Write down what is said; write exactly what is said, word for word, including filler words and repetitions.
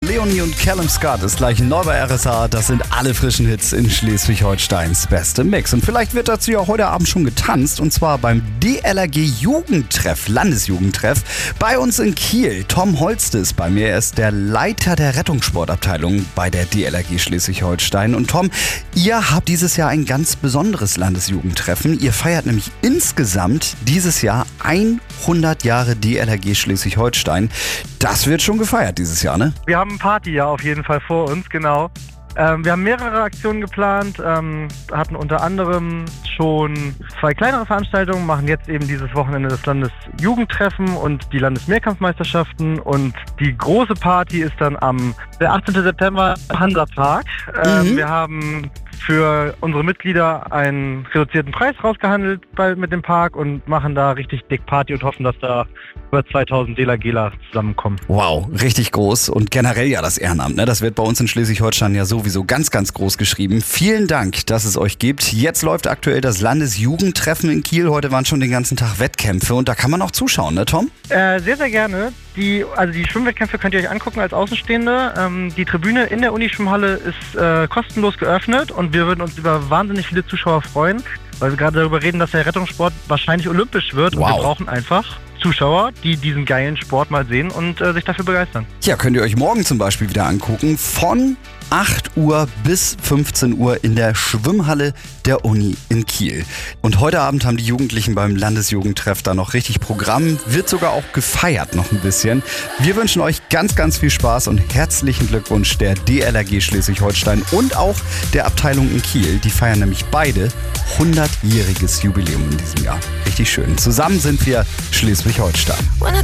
Leonie und Callum Scott ist gleich neu bei R S A. Das sind alle frischen Hits in Schleswig-Holsteins beste Mix. Und vielleicht wird dazu ja heute Abend schon getanzt. Und zwar beim D L R G Jugendtreff, Landesjugendtreff. Bei uns in Kiel. Tom Holste ist bei mir. Er ist der Leiter der Rettungssportabteilung bei der D L R G Schleswig-Holstein. Und Tom, ihr habt dieses Jahr ein ganz besonderes Landesjugendtreffen. Ihr feiert nämlich insgesamt dieses Jahr hundert Jahre D L R G Schleswig-Holstein. Das wird schon gefeiert dieses Jahr, ne? Wir haben ein Partyjahr auf jeden Fall vor uns, genau. Ähm, wir haben mehrere Aktionen geplant, ähm, hatten unter anderem schon zwei kleinere Veranstaltungen, machen jetzt eben dieses Wochenende das Landesjugendtreffen und die Landesmehrkampfmeisterschaften, und die große Party ist dann am der achtzehnten September im Hansapark. Ähm, Mhm. Wir haben für unsere Mitglieder einen reduzierten Preis rausgehandelt bei, mit dem Park und machen da richtig dick Party und hoffen, dass da über zweitausend DLRGler zusammenkommen. Wow, richtig groß, und generell ja das Ehrenamt, ne? Das wird bei uns in Schleswig-Holstein ja sowieso ganz, ganz groß geschrieben. Vielen Dank, dass es euch gibt. Jetzt läuft aktuell das Landesjugendtreffen in Kiel. Heute waren schon den ganzen Tag Wettkämpfe und da kann man auch zuschauen, ne Tom? Äh, sehr, sehr gerne. Die, also die Schwimmwettkämpfe könnt ihr euch angucken als Außenstehende. Ähm, die Tribüne in der Unischwimmhalle ist äh, kostenlos geöffnet und wir würden uns über wahnsinnig viele Zuschauer freuen, weil wir gerade darüber reden, dass der Rettungssport wahrscheinlich olympisch wird. Wow. Und wir brauchen einfach Zuschauer, die diesen geilen Sport mal sehen und äh, sich dafür begeistern. Ja, könnt ihr euch morgen zum Beispiel wieder angucken. Von acht Uhr bis fünfzehn Uhr in der Schwimmhalle der Uni in Kiel. Und heute Abend haben die Jugendlichen beim Landesjugendtreff da noch richtig Programm. Wird sogar auch gefeiert noch ein bisschen. Wir wünschen euch ganz, ganz viel Spaß und herzlichen Glückwunsch der D L R G Schleswig-Holstein und auch der Abteilung in Kiel. Die feiern nämlich beide hundertjähriges Jubiläum in diesem Jahr. Richtig schön. Zusammen sind wir Schleswig-Holstein.